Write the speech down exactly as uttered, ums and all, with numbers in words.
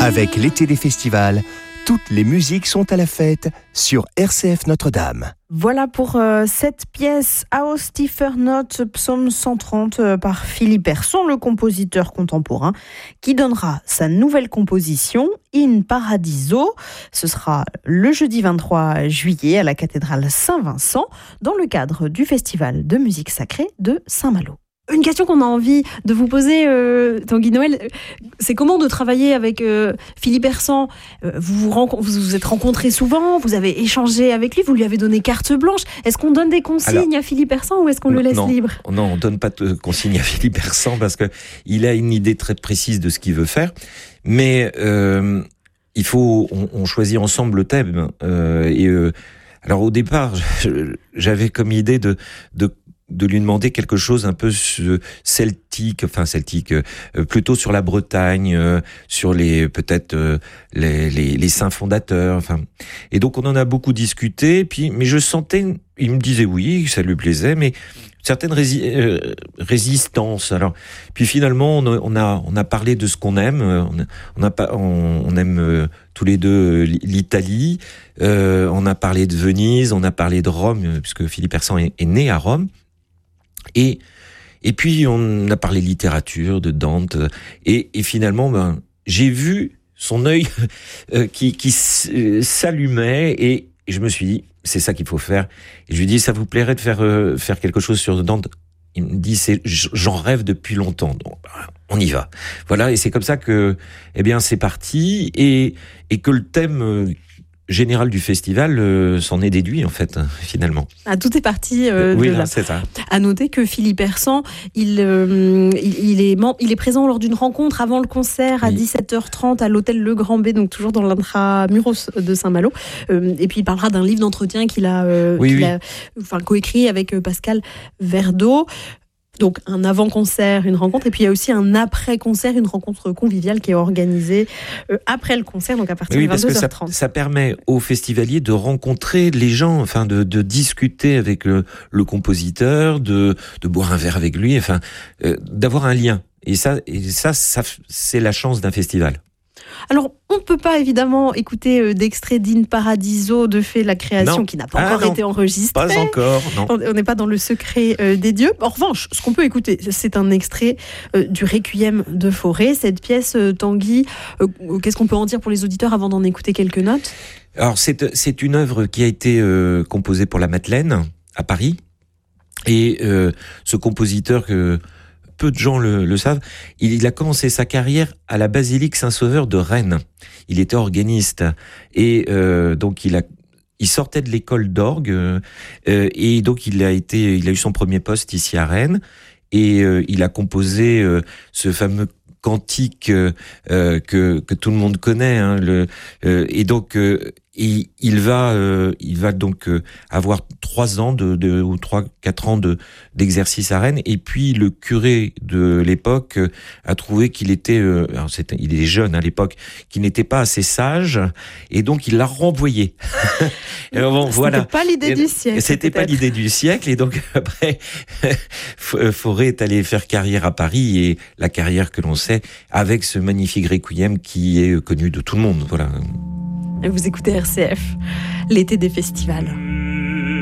Avec l'été des festivals, toutes les musiques sont à la fête sur R C F Notre-Dame. Voilà pour euh, cette pièce Aus tiefer Not, psaume cent trente euh, par Philippe Persson, le compositeur contemporain, qui donnera sa nouvelle composition In Paradiso. Ce sera le jeudi vingt-trois juillet à la cathédrale Saint-Vincent, dans le cadre du festival de musique sacrée de Saint-Malo. Une question qu'on a envie de vous poser, euh, Tanguy Noël, c'est comment de travailler avec euh, Philippe Persson. euh, vous, vous, renco- vous vous êtes rencontrés souvent, vous avez échangé avec lui, vous lui avez donné carte blanche. Est-ce qu'on donne des consignes Alors, à Philippe Persson ou est-ce qu'on le laisse non, libre ? Non, on ne donne pas de consignes à Philippe Persson parce qu'il a une idée très précise de ce qu'il veut faire. Mais euh, il faut, on, on choisit ensemble le thème. Euh, et euh, alors au départ, j'avais comme idée de... de de lui demander quelque chose un peu celtique, enfin celtique, euh, plutôt sur la Bretagne, euh, sur les peut-être euh, les, les, les saints fondateurs, enfin. Et donc on en a beaucoup discuté. Puis, mais je sentais, il me disait oui, ça lui plaisait, mais certaines rési- euh, résistances. Alors, puis finalement on a on a, on a parlé de ce qu'on aime. On a, on, a pas, on, on aime euh, tous les deux l'Italie. Euh, on a parlé de Venise, on a parlé de Rome, puisque Philippe Persson est, est né à Rome. Et, et puis, on a parlé littérature, de Dante, et, et finalement, ben, j'ai vu son œil euh, qui, qui s'allumait, et, et je me suis dit, c'est ça qu'il faut faire. Et je lui ai dit, ça vous plairait de faire, euh, faire quelque chose sur Dante ? Il me dit, c'est, j'en rêve depuis longtemps, donc on y va. Voilà, et c'est comme ça que, eh bien, c'est parti, et, et que le thème... Euh, général du festival euh, s'en est déduit en fait finalement. Ah, tout est parti euh, oui, de là. là. C'est ça. À noter que Philippe Persson, il, euh, il, il, est, il est présent lors d'une rencontre avant le concert à oui. dix-sept heures trente à l'hôtel Le Grand B, donc toujours dans l'intramuros de Saint-Malo. Euh, et puis il parlera d'un livre d'entretien qu'il a, euh, oui, qu'il oui. a enfin, coécrit avec euh, Pascal Verdeau. Donc un avant-concert, une rencontre, et puis il y a aussi un après-concert, une rencontre conviviale qui est organisée euh, après le concert, donc à partir oui, de vingt-deux heures trente. Ça, ça permet aux festivaliers de rencontrer les gens, enfin de, de discuter avec le, le compositeur, de, de boire un verre avec lui, enfin euh, d'avoir un lien. Et ça, et ça, ça, c'est la chance d'un festival. Alors, on ne peut pas évidemment écouter euh, d'extrait d'In Paradiso de fait la création non. qui n'a pas ah, encore non. été enregistrée. Pas encore, non. On n'est pas dans le secret euh, des dieux. En revanche, ce qu'on peut écouter, c'est un extrait euh, du Requiem de Fauré. Cette pièce, euh, Tanguy, euh, qu'est-ce qu'on peut en dire pour les auditeurs avant d'en écouter quelques notes ? Alors, c'est, c'est une œuvre qui a été euh, composée pour la Madeleine, à Paris. Et euh, ce compositeur que... peu de gens le, le savent, il, il a commencé sa carrière à la basilique Saint-Sauveur de Rennes. Il était organiste et euh, donc il a, il sortait de l'école d'orgue euh, et donc il a été, il a eu son premier poste ici à Rennes et euh, il a composé euh, ce fameux cantique euh, que que tout le monde connaît. Hein, le, euh, et donc euh, il, il va euh, il va donc euh, avoir trois ans de, de ou trois quatre ans de d'exercice à Rennes. Et puis le curé de l'époque euh, a trouvé qu'il était euh, alors c'était, il est jeune à l'époque, qu'il n'était pas assez sage et donc il l'a renvoyé. alors bon, c'était voilà. pas l'idée et, du siècle. C'était peut-être. pas l'idée du siècle et donc après Fauré est allé faire carrière à Paris et la carrière que l'on sait avec ce magnifique requiem qui est connu de tout le monde. Voilà. Vous écoutez R C F, l'été des festivals.